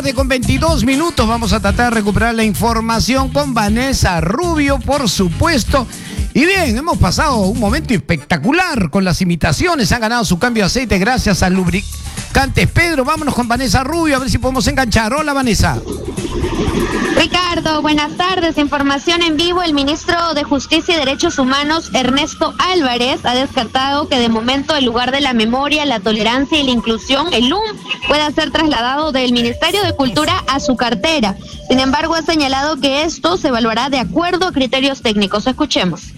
tarde con 22 minutos. Vamos a tratar de recuperar la información con Vanessa Rubio, por supuesto. Y bien, hemos pasado un momento espectacular con las imitaciones. Han ganado su cambio de aceite gracias al lubricantes Pedro. Vámonos con Vanessa Rubio a ver si podemos enganchar. Hola, Vanessa. Ricardo, buenas tardes. Información en vivo. El ministro de Justicia y Derechos Humanos, Ernesto Álvarez, ha descartado que de momento el lugar de la memoria, la tolerancia y la inclusión, el LUM, pueda ser trasladado del Ministerio de Cultura a su cartera. Sin embargo, ha señalado que esto se evaluará de acuerdo a criterios técnicos. Escuchemos.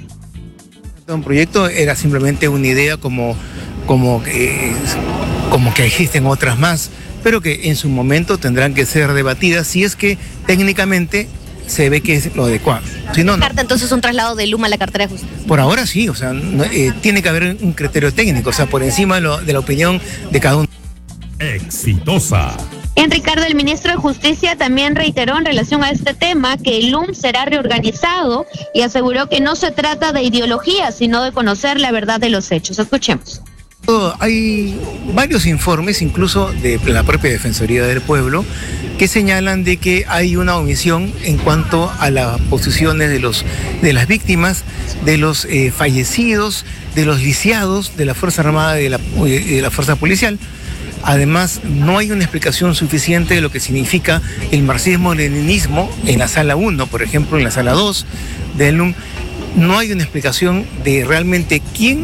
Un proyecto era simplemente una idea como que existen otras más, pero que en su momento tendrán que ser debatidas si es que técnicamente se ve que es lo adecuado. Si no, no. ¿Descarta entonces un traslado de LUM a la cartera de justicia? Por ahora sí, o sea, tiene que haber un criterio técnico, o sea, por encima de la opinión de cada uno. Exitosa. En Ricardo, el ministro de Justicia también reiteró en relación a este tema que el LUM será reorganizado y aseguró que no se trata de ideología, sino de conocer la verdad de los hechos. Escuchemos. Hay varios informes, incluso de la propia Defensoría del Pueblo, que señalan de que hay una omisión en cuanto a las posiciones de las víctimas, de los fallecidos, de los lisiados de la Fuerza Armada y de la Fuerza Policial. Además, no hay una explicación suficiente de lo que significa el marxismo-leninismo en la sala 1, por ejemplo, en la sala 2 del LUM. No hay una explicación de realmente quién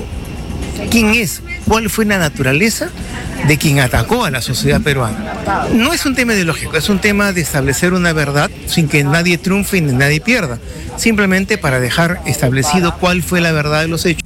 es, cuál fue la naturaleza de quien atacó a la sociedad peruana. No es un tema ideológico, es un tema de establecer una verdad sin que nadie triunfe ni nadie pierda, simplemente para dejar establecido cuál fue la verdad de los hechos.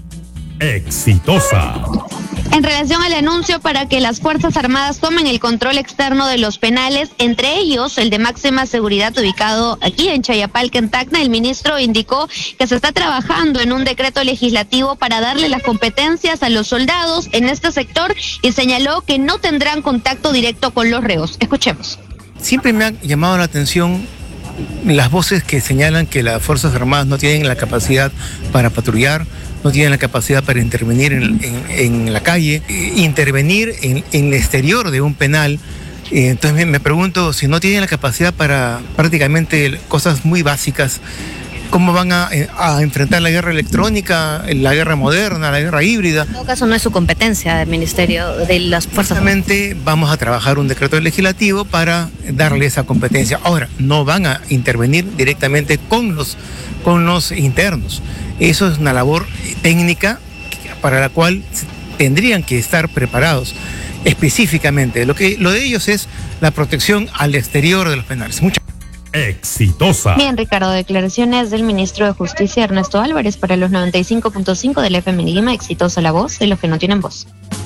Exitosa. En relación al anuncio para que las Fuerzas Armadas tomen el control externo de los penales, entre ellos el de máxima seguridad ubicado aquí en Chayapalca, en Tacna, el ministro indicó que se está trabajando en un decreto legislativo para darle las competencias a los soldados en este sector y señaló que no tendrán contacto directo con los reos. Escuchemos. Siempre me han llamado la atención las voces que señalan que las Fuerzas Armadas no tienen la capacidad para patrullar, no tienen la capacidad para intervenir en la calle, intervenir en el exterior de un penal. Entonces me pregunto, si no tienen la capacidad para prácticamente cosas muy básicas, ¿cómo van a enfrentar la guerra electrónica, la guerra moderna, la guerra híbrida? En todo caso no es su competencia del Ministerio de las Fuerzas Armadas. Justamente vamos a trabajar un decreto legislativo para darle esa competencia. Ahora, no van a intervenir directamente con los internos. Eso es una labor técnica para la cual tendrían que estar preparados específicamente. Lo de ellos es la protección al exterior de los penales. Exitosa. Bien, Ricardo, declaraciones del ministro de Justicia, Ernesto Álvarez, para los 95.5 del FM Lima. Exitosa la voz de los que no tienen voz.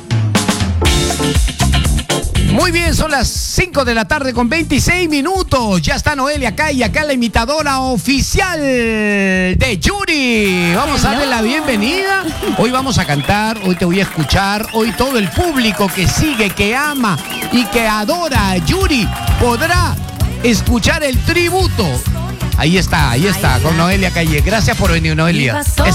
Muy bien, son las 5 de la tarde con 26 minutos. Ya está Noelia acá y acá la imitadora oficial de Yuri. Vamos a darle la bienvenida. Hoy vamos a cantar, hoy te voy a escuchar. Hoy todo el público que sigue, que ama y que adora a Yuri podrá escuchar el tributo. Ahí está, con Noelia Calle. Gracias por venir, Noelia.